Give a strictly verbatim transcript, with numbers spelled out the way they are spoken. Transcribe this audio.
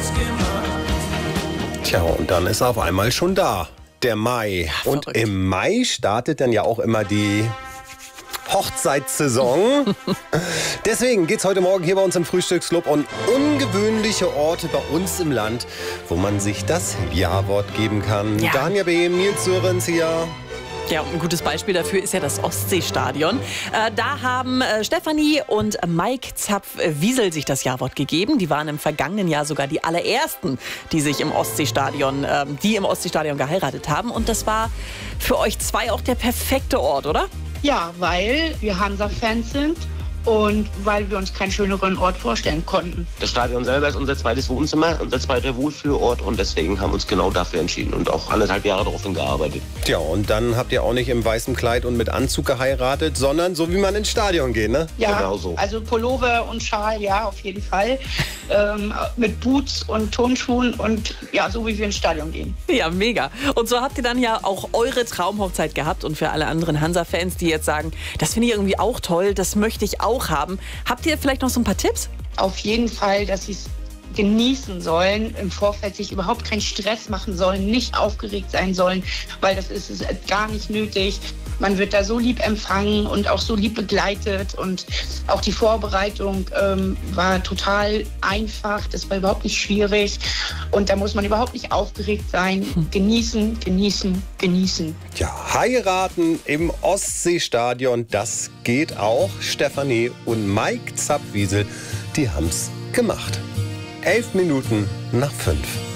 Tja, und dann ist er auf einmal schon da, der Mai. Ja, und verrückt. im Mai startet dann ja auch immer die Hochzeitssaison. Deswegen geht's heute Morgen hier bei uns im Frühstücksclub um ungewöhnliche Orte bei uns im Land, wo man sich das Ja-Wort geben kann. Ja. Danja Behm, Nils Sörenz hier. Ja, und ein gutes Beispiel dafür ist ja das Ostseestadion. Äh, da haben äh, Stefanie und Mike Zapf-Wiesel sich das Ja-Wort gegeben. Die waren im vergangenen Jahr sogar die allerersten, die sich im Ostseestadion, äh, die im Ostseestadion geheiratet haben. Und das war für euch zwei auch der perfekte Ort, oder? Ja, weil wir Hansa-Fans sind und weil wir uns keinen schöneren Ort vorstellen konnten. Das Stadion selber ist unser zweites Wohnzimmer, unser zweiter Wohlfühlort und deswegen haben wir uns genau dafür entschieden und auch anderthalb Jahre darauf hingearbeitet. Tja, und dann habt ihr auch nicht im weißen Kleid und mit Anzug geheiratet, sondern so wie man ins Stadion geht, ne? Ja, Genau so. also Pullover und Schal, ja, auf jeden Fall. ähm, mit Boots und Turnschuhen und ja, so wie wir ins Stadion gehen. Ja, mega. Und so habt ihr dann ja auch eure Traumhochzeit gehabt. Und für alle anderen Hansa-Fans, die jetzt sagen, das finde ich irgendwie auch toll, das möchte ich auch haben. Habt ihr vielleicht noch so ein paar Tipps? Auf jeden Fall, dass sie es genießen sollen, im Vorfeld sich überhaupt keinen Stress machen sollen, nicht aufgeregt sein sollen, weil das ist es gar nicht nötig. Man wird da so lieb empfangen und auch so lieb begleitet und auch die Vorbereitung ähm, war total einfach, das war überhaupt nicht schwierig und da muss man überhaupt nicht aufgeregt sein. Genießen, genießen, genießen. Ja, heiraten im Ostseestadion, das geht auch. Stefanie und Mike Zapf-Wiesel, die haben's gemacht. Elf Minuten nach fünf.